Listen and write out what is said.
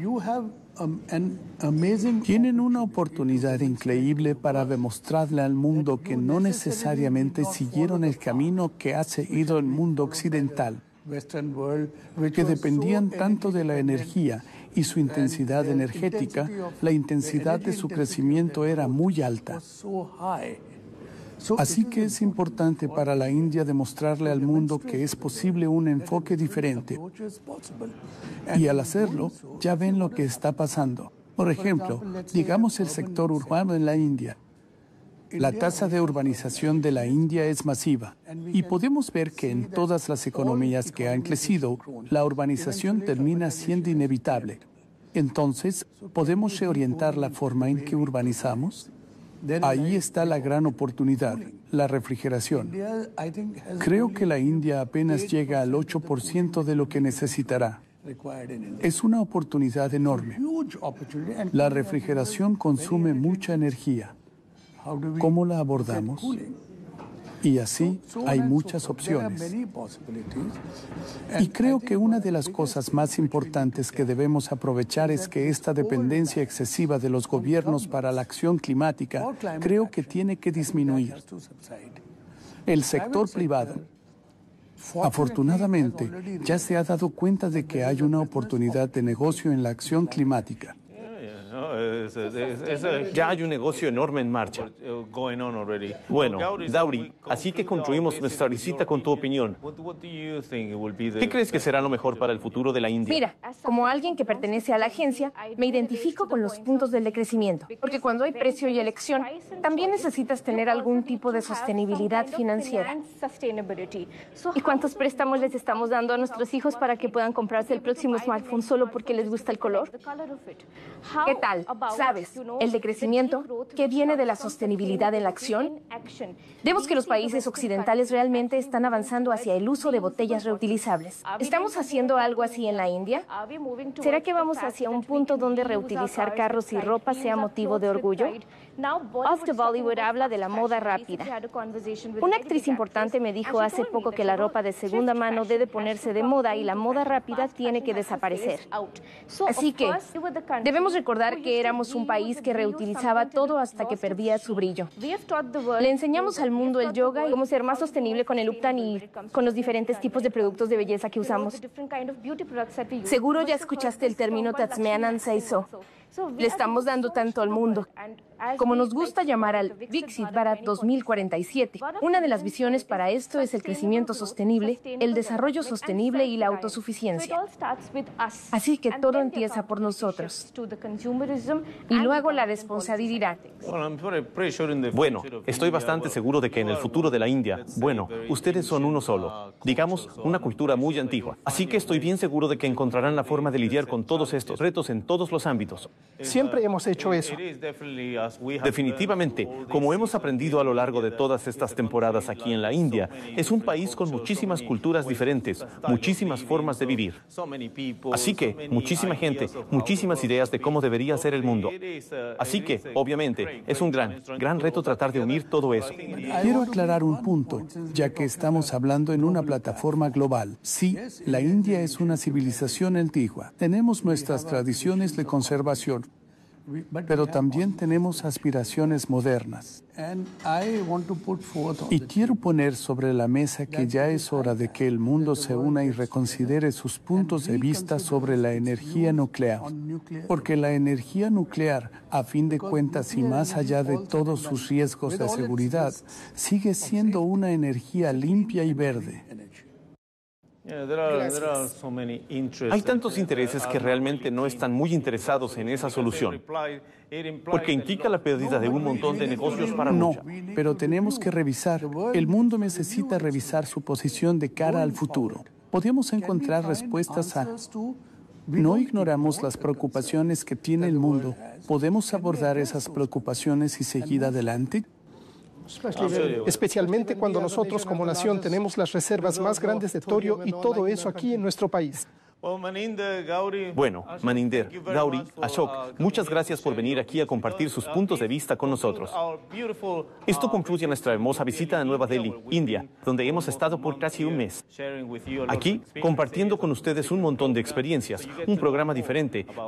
Tienen una oportunidad increíble para demostrarle al mundo que no necesariamente siguieron el camino que ha seguido el mundo occidental, que dependían tanto de la energía y su intensidad energética, la intensidad de su crecimiento era muy alta. Así que es importante para la India demostrarle al mundo que es posible un enfoque diferente. Y al hacerlo, ya ven lo que está pasando. Por ejemplo, digamos el sector urbano en la India. La tasa de urbanización de la India es masiva y podemos ver que en todas las economías que han crecido, la urbanización termina siendo inevitable. Entonces, ¿podemos reorientar la forma en que urbanizamos? Ahí está la gran oportunidad, la refrigeración. Creo que la India apenas llega al 8% de lo que necesitará. Es una oportunidad enorme. La refrigeración consume mucha energía. ¿Cómo la abordamos? Y así hay muchas opciones. Y creo que una de las cosas más importantes que debemos aprovechar es que esta dependencia excesiva de los gobiernos para la acción climática creo que tiene que disminuir. El sector privado, afortunadamente, ya se ha dado cuenta de que hay una oportunidad de negocio en la acción climática. Ya hay un negocio enorme en marcha. Bueno, Dauri, así que concluimos nuestra visita con tu opinión. ¿Qué crees que será lo mejor para el futuro de la India? Mira, como alguien que pertenece a la agencia, me identifico con los puntos del decrecimiento, porque cuando hay precio y elección, también necesitas tener algún tipo de sostenibilidad financiera. ¿Y cuántos préstamos les estamos dando a nuestros hijos para que puedan comprarse el próximo smartphone solo porque les gusta el color? ¿Qué tal? ¿Sabes? El decrecimiento que viene de la sostenibilidad en la acción. Vemos que los países occidentales realmente están avanzando hacia el uso de botellas reutilizables. ¿Estamos haciendo algo así en la India? ¿Será que vamos hacia un punto donde reutilizar carros y ropa sea motivo de orgullo? Off the Bollywood habla de la moda rápida. Una actriz importante me dijo hace poco que la ropa de segunda mano debe ponerse de moda y la moda rápida tiene que desaparecer. Así que debemos recordar que éramos un país que reutilizaba todo hasta que perdía su brillo. Le enseñamos al mundo el yoga y cómo ser más sostenible con el Uptan y con los diferentes tipos de productos de belleza que usamos. Seguro ya escuchaste el término Tatsmeanan Saiso. Le estamos dando tanto al mundo. Como nos gusta llamar al Viksit Bharat 2047, una de las visiones para esto es el crecimiento sostenible, el desarrollo sostenible y la autosuficiencia. Así que todo empieza por nosotros. Y luego la responsabilidad. Bueno, estoy bastante seguro de que en el futuro de la India, ustedes son uno solo, digamos, una cultura muy antigua. Así que estoy bien seguro de que encontrarán la forma de lidiar con todos estos retos en todos los ámbitos. Siempre hemos hecho eso. Definitivamente, como hemos aprendido a lo largo de todas estas temporadas aquí en la India, es un país con muchísimas culturas diferentes, muchísimas formas de vivir. Así que, muchísima gente, muchísimas ideas de cómo debería ser el mundo. Así que, obviamente, es un gran reto tratar de unir todo eso. Quiero aclarar un punto, ya que estamos hablando en una plataforma global. Sí, la India es una civilización antigua. Tenemos nuestras tradiciones de conservación, pero también tenemos aspiraciones modernas. Y quiero poner sobre la mesa que ya es hora de que el mundo se una y reconsidere sus puntos de vista sobre la energía nuclear. Porque la energía nuclear, a fin de cuentas y más allá de todos sus riesgos de seguridad, sigue siendo una energía limpia y verde. Hay tantos intereses que realmente no están muy interesados en esa solución, porque implica la pérdida de un montón de negocios para muchos. No, pero tenemos que revisar. El mundo necesita revisar su posición de cara al futuro. Podemos encontrar respuestas a... No ignoramos las preocupaciones que tiene el mundo. ¿Podemos abordar esas preocupaciones y seguir adelante? Especialmente cuando nosotros como nación tenemos las reservas más grandes de torio y todo eso aquí en nuestro país. Bueno, Maninder, Gauri, Ashok, muchas gracias por venir aquí a compartir sus puntos de vista con nosotros. Esto concluye nuestra hermosa visita a Nueva Delhi, India, donde hemos estado por casi un mes. Aquí, compartiendo con ustedes un montón de experiencias, un programa diferente,